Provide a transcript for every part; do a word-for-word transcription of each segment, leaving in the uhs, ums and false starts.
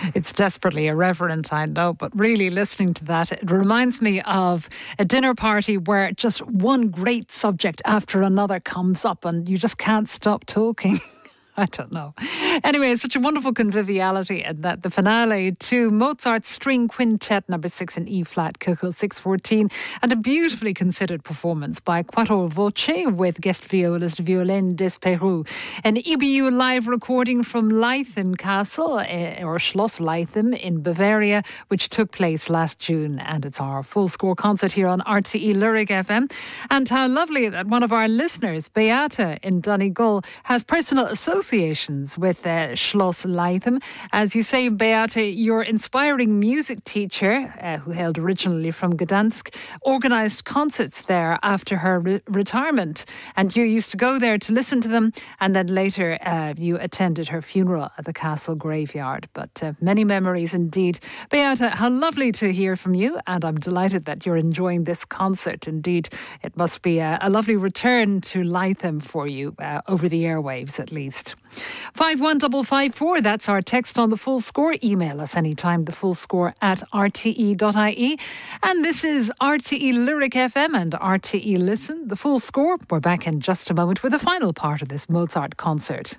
It's desperately irreverent, I know, but really listening to that, it reminds me of a dinner party where just one great subject after another comes up and you just can't stop talking. I don't know. Anyway, it's such a wonderful conviviality, and that the finale to Mozart's String Quintet number six in E flat, Kuchel six fourteen, and a beautifully considered performance by Quattro Voce with guest violist Violaine Desperoux. An E B U live recording from Lytham Castle, uh, or Schloss Lytham in Bavaria, which took place last June, and it's our full score concert here on R T E Lyric F M. And how lovely that one of our listeners, Beata in Donegal, has personal associations associations with uh, Schloss Lytham. As you say, Beate, your inspiring music teacher, uh, who hailed originally from Gdansk, organised concerts there after her re- retirement. And you used to go there to listen to them, and then later uh, you attended her funeral at the castle graveyard. But uh, many memories indeed. Beate, how lovely to hear from you, and I'm delighted that you're enjoying this concert. Indeed, it must be a, a lovely return to Lytham for you, uh, over the airwaves at least. five one five five four, that's our text on The Full Score. Email us anytime, thefullscore at r t e dot i e. And this is R T E Lyric F M and R T E Listen, The Full Score. We're back in just a moment with the final part of this Mozart concert.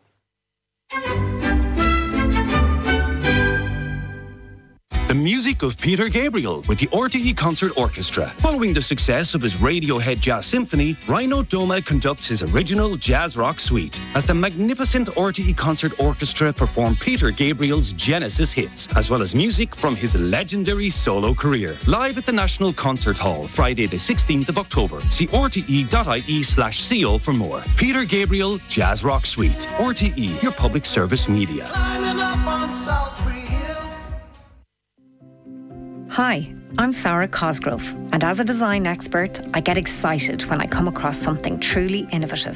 The music of Peter Gabriel with the R T E Concert Orchestra. Following the success of his Radiohead Jazz Symphony, Rhino Doma conducts his original jazz rock suite as the magnificent R T E Concert Orchestra perform Peter Gabriel's Genesis hits, as well as music from his legendary solo career. Live at the National Concert Hall, Friday the sixteenth of October. See r t e dot i e slash c o for more. Peter Gabriel Jazz Rock Suite. R T E, your public service media. Hi, I'm Sarah Cosgrove, and as a design expert, I get excited when I come across something truly innovative.